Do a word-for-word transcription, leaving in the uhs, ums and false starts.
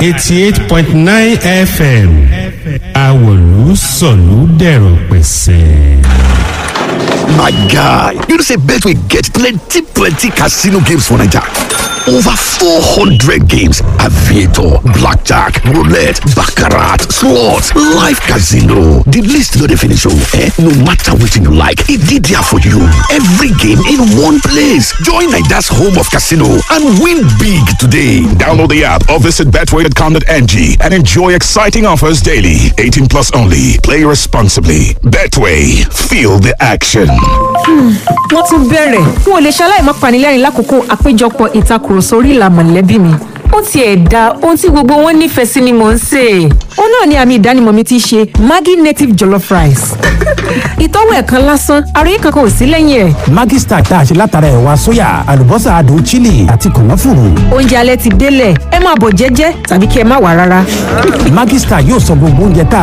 eighty-eight point nine F M Àwòlú sọ̀lú dẹ̀rọ̀ pẹ̀sẹ̀. My guy, you know say Betway get plenty plenty casino games for Naija. Over four hundred games, aviator, blackjack, roulette, baccarat, slots, live casino. The list no dey finish oh, eh? No matter wetin you like, e dey there for you. Every game in one place. Join Naija's home of casino and win big today. Download the app or visit betway dot com dot n g and enjoy exciting offers daily. eighteen plus only. Play responsibly. Betway, feel the action. Wọ́n tún bẹ̀rẹ̀. N ò lè ṣaláì má panilẹ́rìn lákòókò àpéjọpọ̀ ìtakùrọ̀sọ orí ìlà mọ̀lẹ́bí mi. Ó tiẹ̀ da ohun tí gbogbo wọn nífẹ̀ẹ́ sí ni mò ń sè. Ó náà ni àmì ìdánimọ̀ mi ti ṣe Maggi native jollof rice. Ìtọ́wò ẹ̀kan lásán, àròyé kankan ò sí lẹ́yìn ẹ̀. Maggi Star tá a ṣe látara ẹ̀wà sóyà, àlùbọ́sà adùn chili àti kànáfùrù. Oúnjẹ alẹ́ ti délẹ̀, ẹ máa bọ̀ jẹ́jẹ́ tàbí kí ẹ má wá rárá. Maggi Star yóò sọ gbogbo oúnjẹ tá